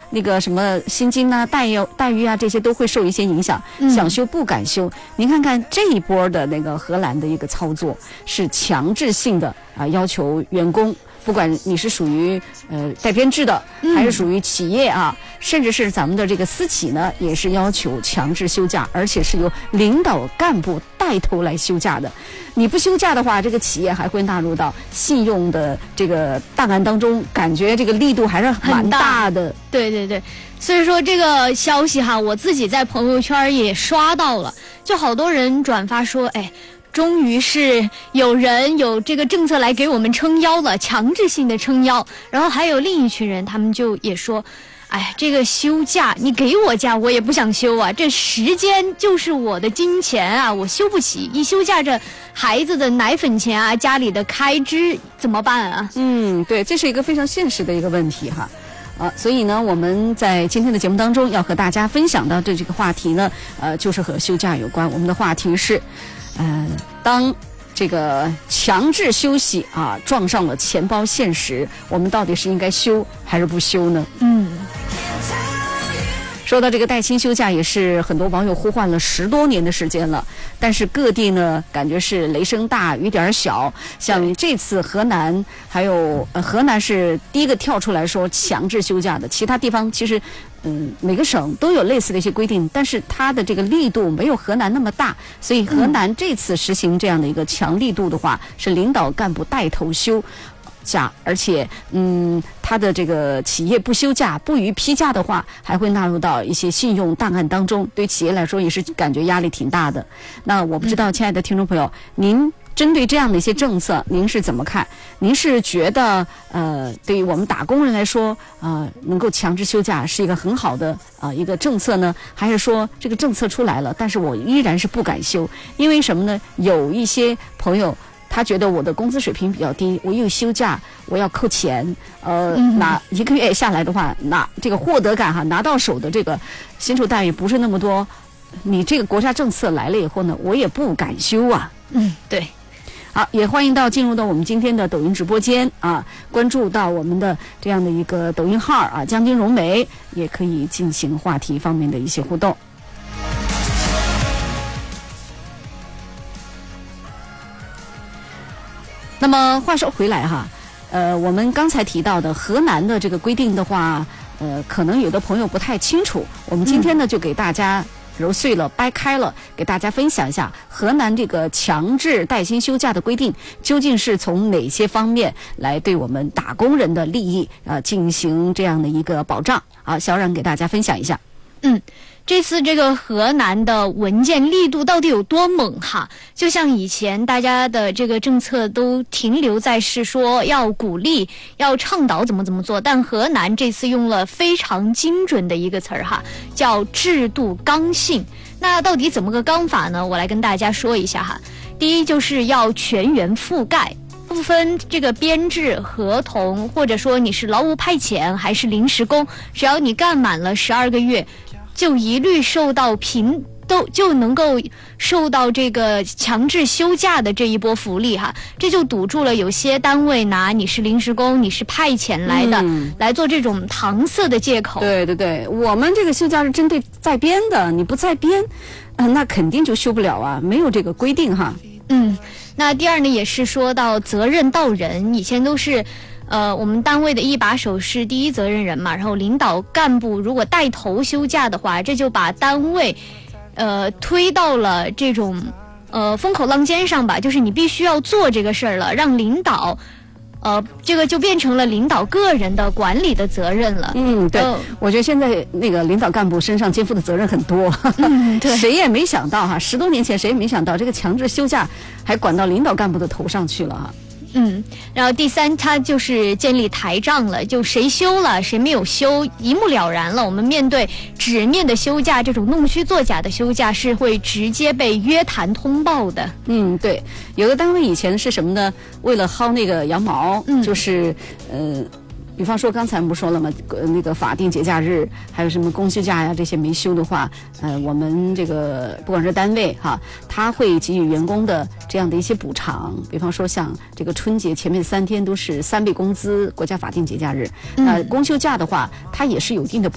那个什么薪金啊、待遇啊，这些都会受一些影响，想休不敢休。您看看这一波的那个荷兰的一个操作，是强制性的要求员工。不管你是属于带编制的，还是属于企业啊，甚至是咱们的这个私企呢，也是要求强制休假，而且是由领导干部带头来休假的。你不休假的话，这个企业还会纳入到信用的这个档案当中，感觉这个力度还是蛮大的。 对对对，所以说这个消息哈，我自己在朋友圈也刷到了，就好多人转发说，哎。终于是有人有这个政策来给我们撑腰了，强制性的撑腰。然后还有另一群人，他们就也说，哎，这个休假你给我假我也不想休啊，这时间就是我的金钱啊，我休不起，一休假这孩子的奶粉钱啊，家里的开支怎么办啊？ 对，这是一个非常现实的一个问题哈。所以呢，我们在今天的节目当中要和大家分享到的这个话题呢，就是和休假有关。我们的话题是，当这个强制休息撞上了钱包现实，我们到底是应该休还是不休呢？说到这个带薪休假，也是很多网友呼唤了10多年的时间了，但是各地呢感觉是雷声大雨点小。像这次河南，还有河南是第一个跳出来说强制休假的，其他地方其实每个省都有类似的一些规定，但是它的这个力度没有河南那么大，所以河南这次实行这样的一个强力度的话，是领导干部带头休假，而且他的这个企业不休假不予批假的话，还会纳入到一些信用档案当中，对企业来说也是感觉压力挺大的。那我不知道亲爱的听众朋友，您针对这样的一些政策您是怎么看？您是觉得对于我们打工人来说能够强制休假是一个很好的一个政策呢，还是说这个政策出来了，但是我依然是不敢休？因为什么呢？有一些朋友他觉得我的工资水平比较低，我又休假，我要扣钱，拿1个月下来的话，拿这个获得感拿到手的这个薪酬待遇不是那么多，你这个国家政策来了以后呢，我也不敢休啊。 对。 好，也欢迎进入到我们今天的抖音直播间关注到我们的这样的一个抖音号江津蓉梅，也可以进行话题方面的一些互动。那么话说回来我们刚才提到的河南的这个规定的话，可能有的朋友不太清楚，我们今天呢就给大家揉碎了掰开了，给大家分享一下河南这个强制带薪休假的规定究竟是从哪些方面来对我们打工人的利益进行这样的一个保障小冉给大家分享一下。 这次这个河南的文件力度到底有多猛哈？就像以前大家的这个政策都停留在是说要鼓励、要倡导怎么做，但河南这次用了非常精准的一个词儿叫制度刚性。那到底怎么个刚法呢？我来跟大家说一下第一就是要全员覆盖，不分这个编制、合同，或者说你是劳务派遣还是临时工，只要你干满了12个月。就一律受到就能够受到这个强制休假的这一波福利这就堵住了有些单位拿你是临时工、你是派遣来的，来做这种搪塞的借口。 对对对，我们这个休假是针对在编的，你不在编，那肯定就休不了没有这个规定那第二呢，也是说到责任到人，以前都是。我们单位的一把手是第一责任人嘛，然后领导干部如果带头休假的话，这就把单位推到了这种风口浪尖上吧，就是你必须要做这个事儿了，让领导这个就变成了领导个人的管理的责任了。 对，我觉得现在那个领导干部身上肩负的责任很多。 对， 谁也没想到10多年前谁也没想到这个强制休假还管到领导干部的头上去了然后第三，它就是建立台账了，就谁休了谁没有休一目了然了。我们面对纸面的休假，这种弄虚作假的休假是会直接被约谈通报的。 对，有的单位以前是什么呢？为了薅那个羊毛，就是比方说刚才我们不说了吗？那个法定节假日还有什么公休假呀，这些没休的话，我们这个不管是单位他会给予员工的这样的一些补偿。比方说像这个春节前面3天都是3倍工资，国家法定节假日。公休假的话，它也是有一定的